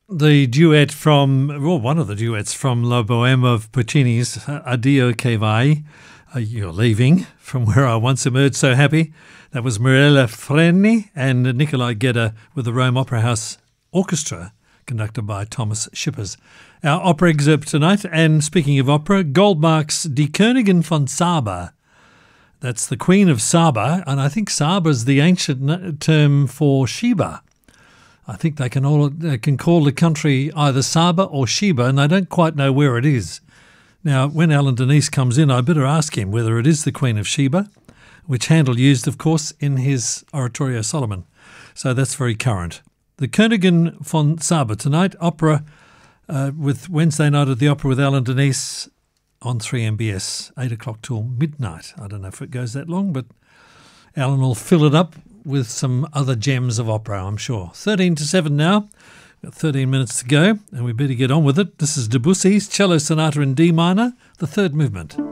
the duet from, well, one of the duets from La Bohème of Puccini's Addio che vai, You're Leaving, From Where I Once Emerged So Happy. That was Mirella Freni and Nikolai Gedda with the Rome Opera House Orchestra, conducted by Thomas Shippers. Our opera excerpt tonight, and speaking of opera, Goldmark's Die Königin von Saba. That's the Queen of Saba, and I think Saba is the ancient term for Sheba. I think they can call the country either Saba or Sheba, and they don't quite know where it is. Now, when Alan Denise comes in, I better ask him whether it is the Queen of Sheba, which Handel used, of course, in his Oratorio Solomon. So that's very current. The Königin von Saba tonight, opera with Wednesday night at the Opera with Alan Denise on 3MBS, 8 o'clock till midnight. I don't know if it goes that long, but Alan will fill it up with some other gems of opera, I'm sure. 13 to 7 now. Got 13 minutes to go, and we better get on with it. This is Debussy's Cello Sonata in D minor, the third movement.